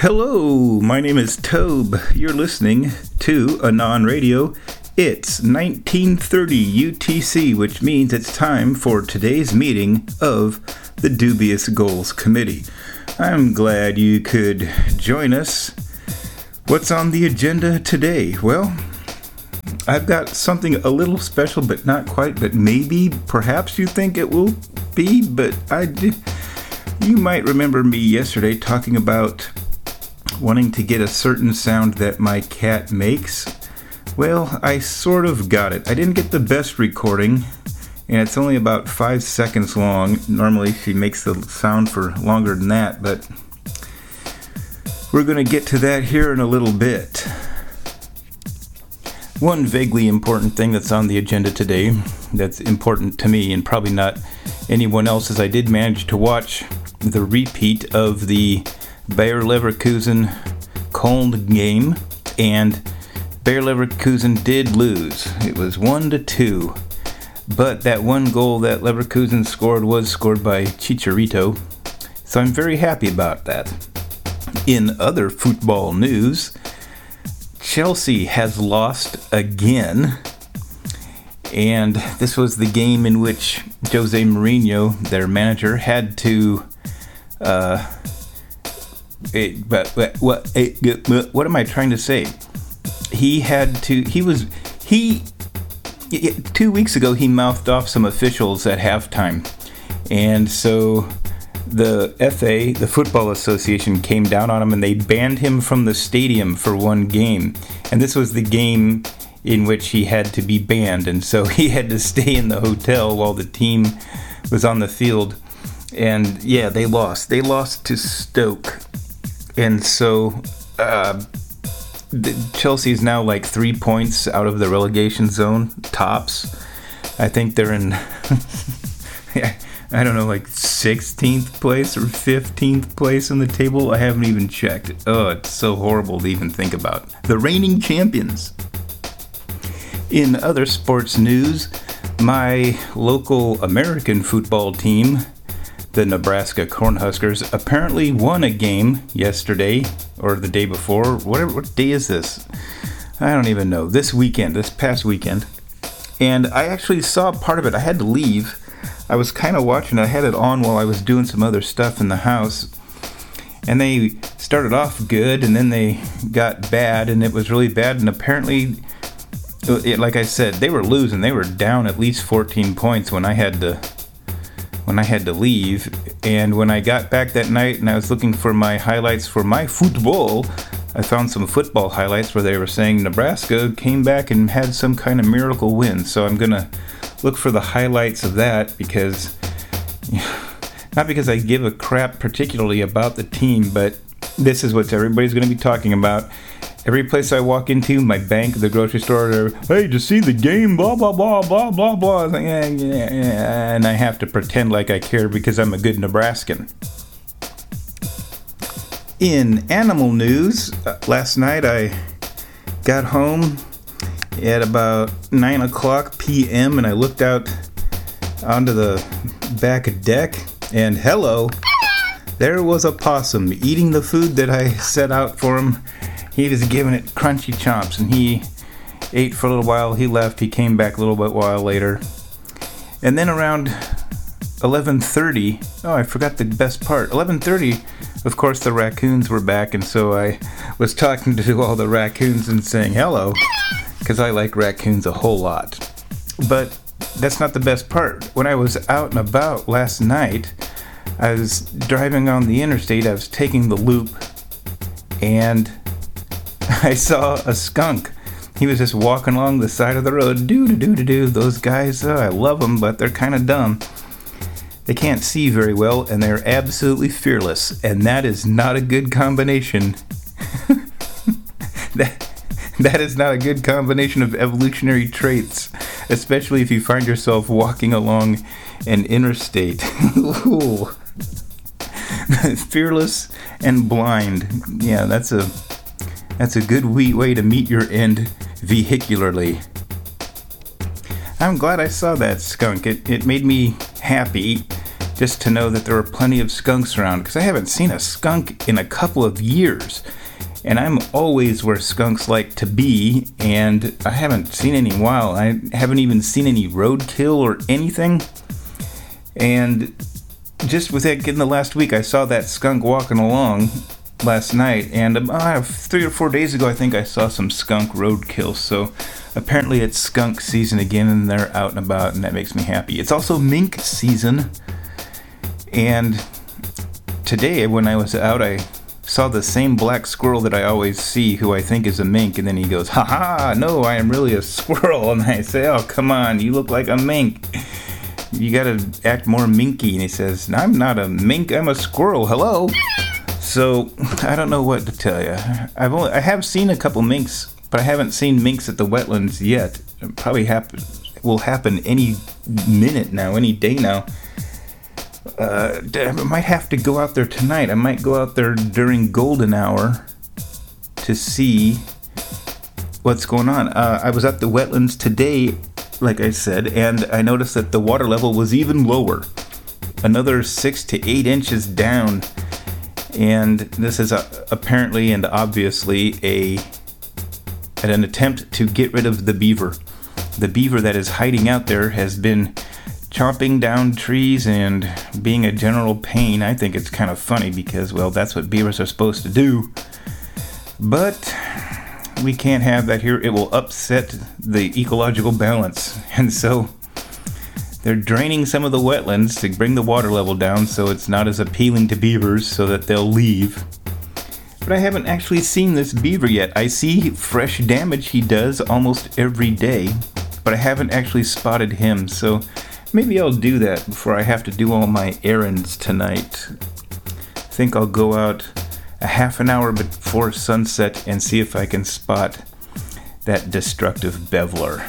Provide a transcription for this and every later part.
Hello, my name is Tobe. You're listening to Anon Radio. It's 1930 UTC, which means it's time for today's meeting of the Dubious Goals Committee. I'm glad you could join us. What's on the agenda today? Well, I've got something a little special, but not quite, but maybe, perhaps you think it will be, but you might remember me yesterday talking about wanting to get a certain sound that my cat makes. Well, I sort of got it. I didn't get the best recording, and it's only about 5 seconds long. Normally she makes the sound for longer than that, but we're going to get to that here in a little bit. One vaguely important thing that's on the agenda today, that's important to me and probably not anyone else, is I did manage to watch the repeat of the Bayer Leverkusen Köln game, and Bayer Leverkusen did lose. It was 1-2, but that one goal that Leverkusen scored was scored by Chicharito, so I'm very happy about that. In other football news, Chelsea has lost again, and this was the game in which Jose Mourinho, their manager, had to what am I trying to say? 2 weeks ago he mouthed off some officials at halftime, and so the FA, the Football Association, came down on him and they banned him from the stadium for one game, and this was the game in which he had to be banned, and so he had to stay in the hotel while the team was on the field. And yeah, they lost to Stoke. And so Chelsea is now like 3 points out of the relegation zone, tops. I think they're in, I don't know, like 16th place or 15th place in the table. I haven't even checked. Oh, it's so horrible to even think about. The reigning champions. In other sports news, my local American football team, the Nebraska Cornhuskers, apparently won a game yesterday, or the day before. What day is this? I don't even know. This past weekend. And I actually saw part of it. I had to leave. I was kind of watching. I had it on while I was doing some other stuff in the house. And they started off good, and then they got bad, and it was really bad. And apparently, like I said, they were losing. They were down at least 14 points when I had to leave. And when I got back that night and I was looking for my highlights for my football, I found some football highlights where they were saying Nebraska came back and had some kind of miracle win. So I'm gonna look for the highlights of that, because not because I give a crap particularly about the team, but this is what everybody's going to be talking about. Every place I walk into, my bank, the grocery store, they're, hey, did you see the game? Blah, blah, blah, blah, blah, blah. I was like, yeah. And I have to pretend like I care because I'm a good Nebraskan. In animal news, last night I got home at about 9 o'clock p.m. and I looked out onto the back deck, and hello, there was a possum eating the food that I set out for him. He was giving it crunchy chomps, and he ate for a little while. He left. He came back a little bit while later. And then around 11:30, I forgot the best part. 11:30, of course, the raccoons were back, and so I was talking to all the raccoons and saying hello, because I like raccoons a whole lot. But that's not the best part. When I was out and about last night, I was driving on the interstate. I was taking the loop, and I saw a skunk. He was just walking along the side of the road. Do. Those guys, I love them, but they're kind of dumb. They can't see very well, and they're absolutely fearless. And that is not a good combination. That is not a good combination of evolutionary traits, especially if you find yourself walking along an interstate. Ooh. Fearless and blind. Yeah, that's a good way to meet your end vehicularly. I'm glad I saw that skunk. It made me happy, just to know that there are plenty of skunks around, because I haven't seen a skunk in a couple of years. And I'm always where skunks like to be, and I haven't seen any in a while. I haven't even seen any roadkill or anything. And just within the last week, I saw that skunk walking along last night, and 3 or 4 days ago, I think I saw some skunk roadkill. So apparently it's skunk season again, and they're out and about, and that makes me happy. It's also mink season, and today when I was out, I saw the same black squirrel that I always see, who I think is a mink, and then he goes, "Ha ha, no, I am really a squirrel." And I say, "Oh, come on, you look like a mink. You gotta act more minky." And he says, "I'm not a mink, I'm a squirrel, hello." So, I don't know what to tell you. I have seen a couple minks, but I haven't seen minks at the wetlands yet. It probably will happen any minute now, any day now. I might have to go out there tonight. I might go out there during golden hour to see what's going on. I was at the wetlands today, like I said, and I noticed that the water level was even lower, another 6 to 8 inches down. And this is apparently and obviously an attempt to get rid of the beaver. The beaver that is hiding out there has been chopping down trees and being a general pain. I think it's kind of funny because, well, that's what beavers are supposed to do. But we can't have that here. It will upset the ecological balance. And so they're draining some of the wetlands to bring the water level down so it's not as appealing to beavers, so that they'll leave. But I haven't actually seen this beaver yet. I see fresh damage he does almost every day, but I haven't actually spotted him. So maybe I'll do that before I have to do all my errands tonight. I think I'll go out a half an hour before sunset and see if I can spot that destructive beveler.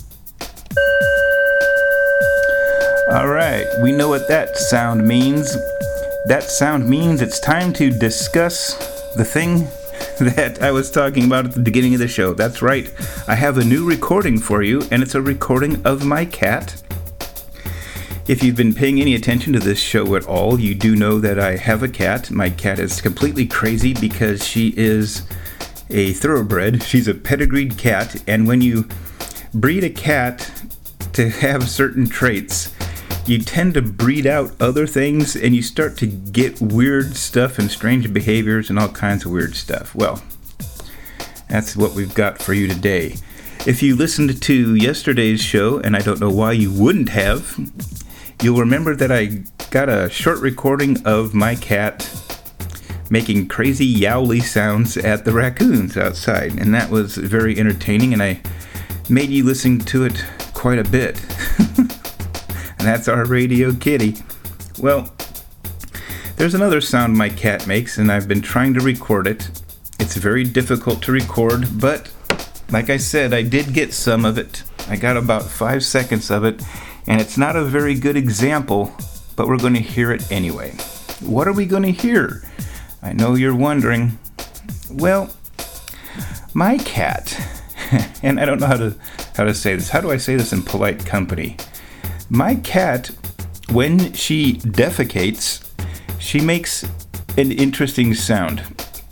Alright, we know what that sound means. That sound means it's time to discuss the thing that I was talking about at the beginning of the show. That's right, I have a new recording for you, and it's a recording of my cat. If you've been paying any attention to this show at all, you do know that I have a cat. My cat is completely crazy because she is a thoroughbred. She's a pedigreed cat, and when you breed a cat to have certain traits, you tend to breed out other things, and you start to get weird stuff and strange behaviors and all kinds of weird stuff. Well, that's what we've got for you today. If you listened to yesterday's show, and I don't know why you wouldn't have, you'll remember that I got a short recording of my cat making crazy yowly sounds at the raccoons outside, and that was very entertaining, and I made you listen to it quite a bit. And that's our radio kitty. Well, there's another sound my cat makes, and I've been trying to record it. It's very difficult to record, but like I said, I did get some of it. I got about 5 seconds of it, and it's not a very good example, but we're going to hear it anyway. What are we going to hear? I know you're wondering. Well, my cat, and I don't know how to say this. How do I say this in polite company? My cat, when she defecates, she makes an interesting sound.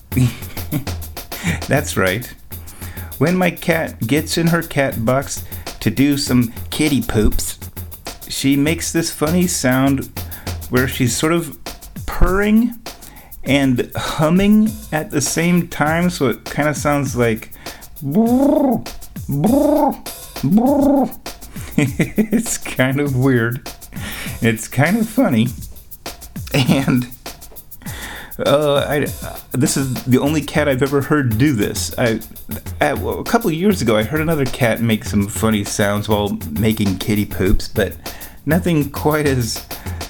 That's right. When my cat gets in her cat box to do some kitty poops, she makes this funny sound where she's sort of purring and humming at the same time, so it kind of sounds like brrr, brrr, brrr. It's kind of weird. It's kind of funny. And this is the only cat I've ever heard do this. A couple of years ago, I heard another cat make some funny sounds while making kitty poops, but nothing quite as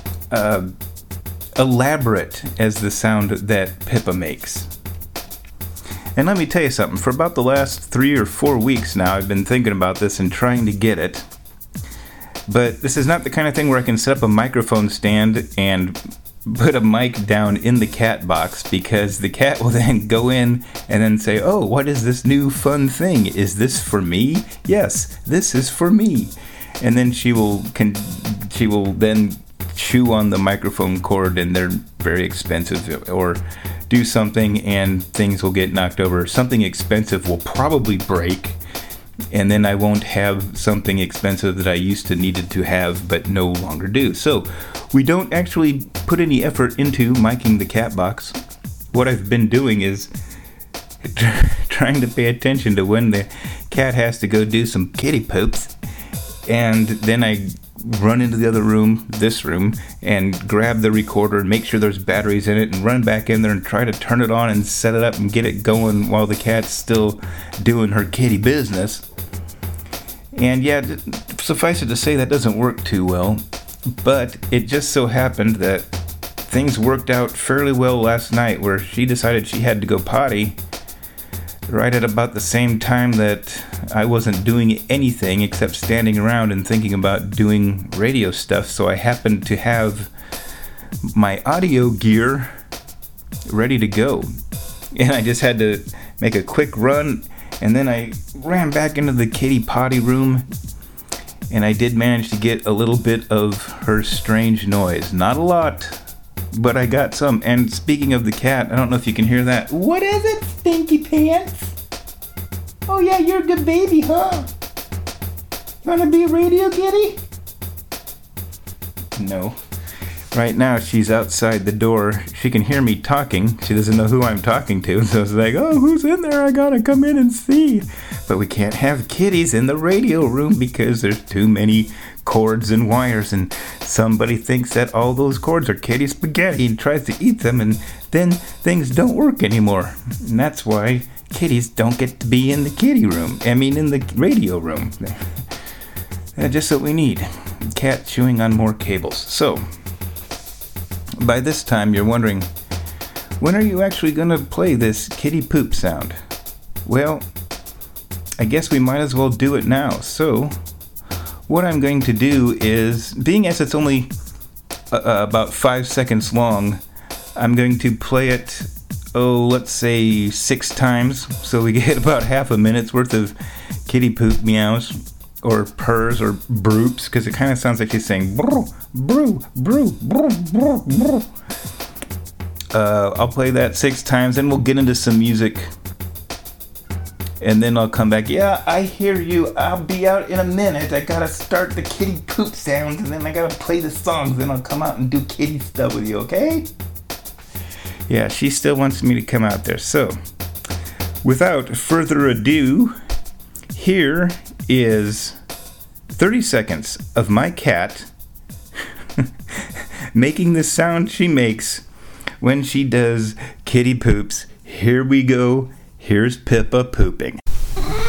elaborate as the sound that Pippa makes. And let me tell you something. For about the last 3 or 4 weeks now, I've been thinking about this and trying to get it. But this is not the kind of thing where I can set up a microphone stand and put a mic down in the cat box, because the cat will then go in and then say, "Oh, what is this new fun thing? Is this for me? Yes, this is for me." And then she will then chew on the microphone cord and they're very expensive, or do something and things will get knocked over. Something expensive will probably break, and then I won't have something expensive that I used to needed to have but no longer do. So we don't actually put any effort into miking the cat box. What I've been doing is trying to pay attention to when the cat has to go do some kitty poops, and then I run into the other room, this room, and grab the recorder and make sure there's batteries in it and run back in there and try to turn it on and set it up and get it going while the cat's still doing her kitty business. And yeah, suffice it to say, that doesn't work too well, but it just so happened that things worked out fairly well last night, where she decided she had to go potty right at about the same time that I wasn't doing anything except standing around and thinking about doing radio stuff. So I happened to have my audio gear ready to go, and I just had to make a quick run, and then I ran back into the kitty potty room, and I did manage to get a little bit of her strange noise. Not a lot, but I got some. And speaking of the cat, I don't know if you can hear that. What is it, Stinky Pants? Oh yeah, you're a good baby, huh? You wanna be a radio kitty? No. Right now she's outside the door. She can hear me talking. She doesn't know who I'm talking to, so it's like, oh, who's in there? I gotta come in and see. But we can't have kitties in the radio room because there's too many cords and wires, and somebody thinks that all those cords are kitty spaghetti and tries to eat them, and then things don't work anymore. And that's why kitties don't get to be in the kitty room. I mean, in the radio room. Just what we need. Cat chewing on more cables. So, by this time you're wondering, when are you actually going to play this kitty poop sound? Well, I guess we might as well do it now. So, what I'm going to do is, being as it's only about 5 seconds long, I'm going to play it, let's say 6 times, so we get about half a minute's worth of kitty poop meows, or purrs, or broops, because it kind of sounds like she's saying brew, brew, brew, brew, brew, brew. I'll play that 6 times, and we'll get into some music. And then I'll come back. Yeah, I hear you. I'll be out in a minute. I gotta start the kitty poop sounds, and then I gotta play the songs. Then I'll come out and do kitty stuff with you, okay? Yeah, she still wants me to come out there. So, without further ado, here is 30 seconds of my cat making the sound she makes when she does kitty poops. Here we go. Here's Pippa pooping.